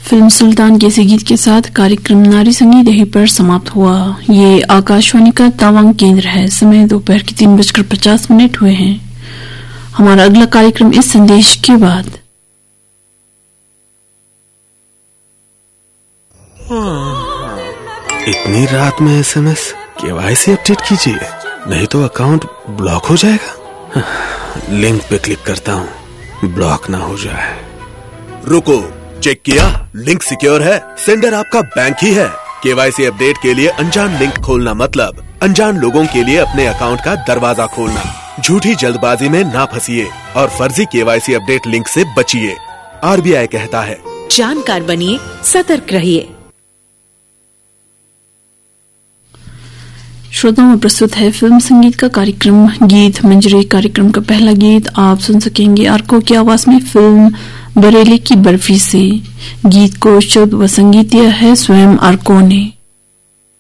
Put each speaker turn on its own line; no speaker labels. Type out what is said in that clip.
Film सुल्तान के इसी गीत के साथ कार्यक्रम नारी संगीत यहीं पर समाप्त हुआ। ये आकाशवाणी का तवांग केंद्र है। समय दोपहर के 3:50 हुए हैं। हमारा अगला कार्यक्रम इस संदेश के बाद।
इतनी रात में SMS? KYC अपडेट कीजिए, नहीं तो अकाउंट ब्लॉक हो जाएगा। लिंक पे क्लिक करता हूँ, ब्लॉक ना हो जाए।
रुको, चेक किया? लिंक सिक्योर है, सेंडर आपका बैंक ही है। KYC अपडेट के लिए अनजान लिंक खोलना मतलब अनजान लोगों के लिए अपने अकाउंट का दरवाजा खोलना। झूठी जल्दबाजी में ना फंसिए और फर्जी KYC अपडेट लिंक से बचिए। RBI कहता है,
जानकार बनिए, सतर्क रहिए।
श्रोताओं में प्रस्तुत है फिल्म संगीत का कार्यक्रम गीत मंजरी। कार्यक्रम का पहला गीत आप सुन सकेंगे आर्को की आवाज में फिल्म बरेली की बर्फी से। गीत को शब्द व संगीत दिया है स्वयं आर्को ने।